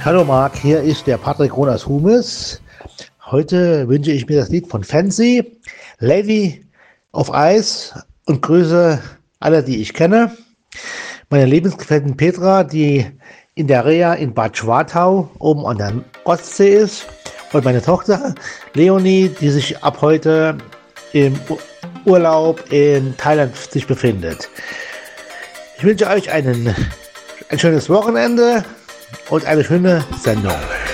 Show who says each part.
Speaker 1: Hallo Marc, hier ist der Patrick Ronas Humes. Heute wünsche ich mir das Lied von Fancy, Lady of Ice, und grüße alle, die ich kenne. Meine Lebensgefährtin Petra, die in der Reha in Bad Schwartau oben an der Ostsee ist. Und meine Tochter Leonie, die sich ab heute im Urlaub in Thailand sich befindet. Ich wünsche euch ein schönes Wochenende und eine schöne Sendung.